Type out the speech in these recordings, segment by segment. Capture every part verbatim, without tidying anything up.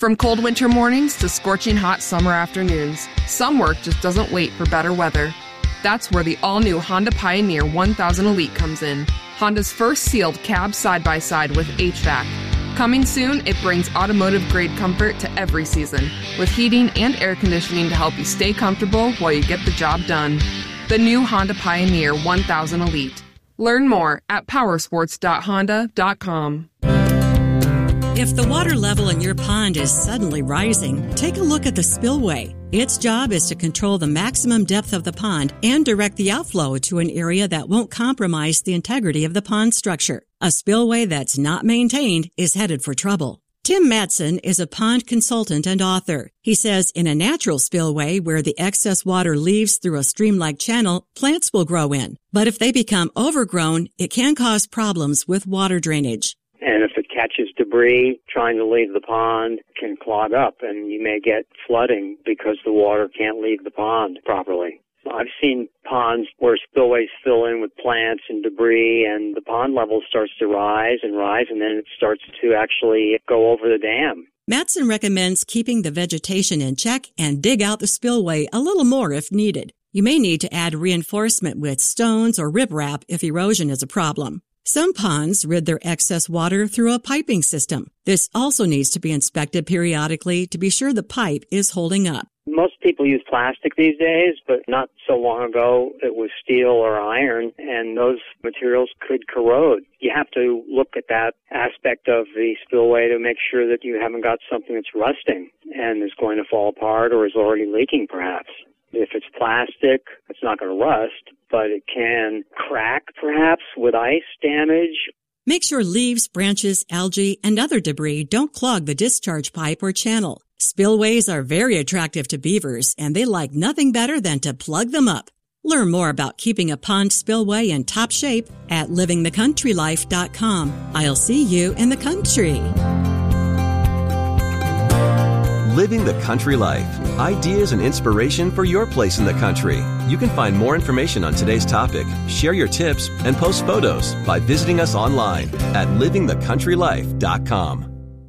From cold winter mornings to scorching hot summer afternoons, some work just doesn't wait for better weather. That's where the all-new Honda Pioneer one thousand Elite comes in. Honda's first sealed cab side-by-side with H V A C. Coming soon, it brings automotive-grade comfort to every season, with heating and air conditioning to help you stay comfortable while you get the job done. The new Honda Pioneer one thousand Elite. Learn more at powersports dot honda dot com. If the water level in your pond is suddenly rising, take a look at the spillway. Its job is to control the maximum depth of the pond and direct the outflow to an area that won't compromise the integrity of the pond structure. A spillway that's not maintained is headed for trouble. Tim Matson is a pond consultant and author. He says in a natural spillway where the excess water leaves through a stream-like channel, plants will grow in. But if they become overgrown, it can cause problems with water drainage. And if it catches debris trying to leave the pond, it can clog up, and you may get flooding because the water can't leave the pond properly. I've seen ponds where spillways fill in with plants and debris, and the pond level starts to rise and rise, and then it starts to actually go over the dam. Matson recommends keeping the vegetation in check and dig out the spillway a little more if needed. You may need to add reinforcement with stones or riprap if erosion is a problem. Some ponds rid their excess water through a piping system. This also needs to be inspected periodically to be sure the pipe is holding up. Most people use plastic these days, but not so long ago it was steel or iron, and those materials could corrode. You have to look at that aspect of the spillway to make sure that you haven't got something that's rusting and is going to fall apart or is already leaking perhaps. If it's plastic, it's not going to rust, but it can crack perhaps with ice damage. Make sure leaves, branches, algae, and other debris don't clog the discharge pipe or channel. Spillways are very attractive to beavers, and they like nothing better than to plug them up. Learn more about keeping a pond spillway in top shape at living the country life dot com. I'll see you in the country. Living the Country Life. Ideas and inspiration for your place in the country. You can find more information on today's topic, share your tips, and post photos by visiting us online at living the country life dot com.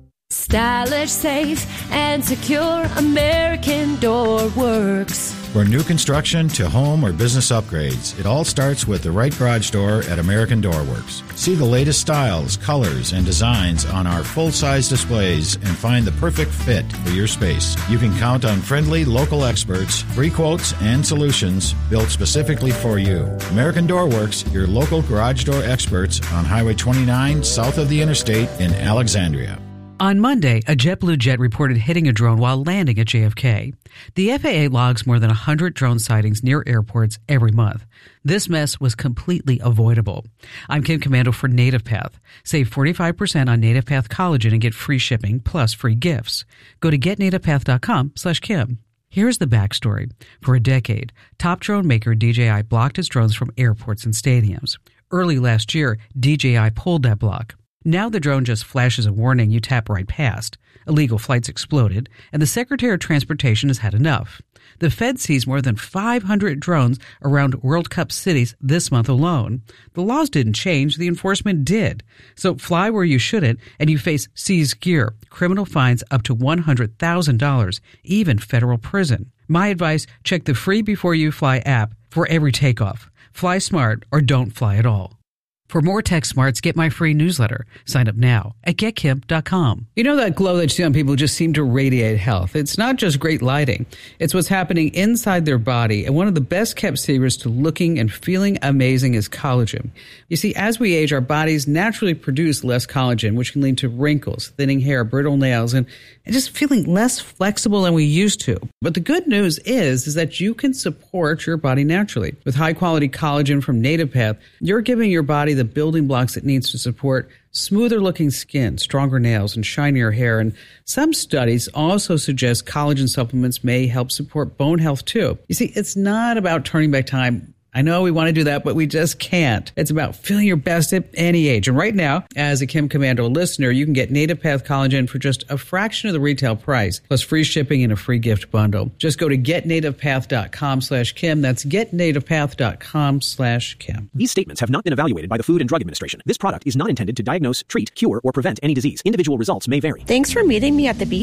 Stylish, safe, and secure American Door Works. For new construction to home or business upgrades, it all starts with the right garage door at American Door Works. See the latest styles, colors, and designs on our full-size displays and find the perfect fit for your space. You can count on friendly local experts, free quotes, and solutions built specifically for you. American Door Works, your local garage door experts on Highway twenty-nine south of the interstate in Alexandria. On Monday, a JetBlue jet reported hitting a drone while landing at J F K. The F A A logs more than one hundred drone sightings near airports every month. This mess was completely avoidable. I'm Kim Commando for NativePath. Save forty-five percent on NativePath collagen and get free shipping plus free gifts. Go to get native path dot com slash Kim. Here's the backstory. For a decade, top drone maker D J I blocked its drones from airports and stadiums. Early last year, D J I pulled that block. Now the drone just flashes a warning you tap right past. Illegal flights exploded, and the Secretary of Transportation has had enough. The Fed seized more than five hundred drones around World Cup cities this month alone. The laws didn't change, the enforcement did. So fly where you shouldn't, and you face seized gear, criminal fines up to one hundred thousand dollars, even federal prison. My advice, check the Free Before You Fly app for every takeoff. Fly smart or don't fly at all. For more tech smarts, get my free newsletter. Sign up now at get kim dot com. You know that glow that you see on people just seem to radiate health. It's not just great lighting. It's what's happening inside their body. And one of the best kept secrets to looking and feeling amazing is collagen. You see, as we age, our bodies naturally produce less collagen, which can lead to wrinkles, thinning hair, brittle nails, and, and just feeling less flexible than we used to. But the good news is, is that you can support your body naturally. With high-quality collagen from NativePath, you're giving your body the building blocks it needs to support smoother looking skin, stronger nails, and shinier hair. And some studies also suggest collagen supplements may help support bone health too. You see, it's not about turning back time. I know we want to do that, but we just can't. It's about feeling your best at any age. And right now, as a Kim Commando listener, you can get NativePath collagen for just a fraction of the retail price, plus free shipping and a free gift bundle. Just go to get native path dot com slash Kim. That's get native path dot com slash Kim. These statements have not been evaluated by the Food and Drug Administration. This product is not intended to diagnose, treat, cure, or prevent any disease. Individual results may vary. Thanks for meeting me at the beach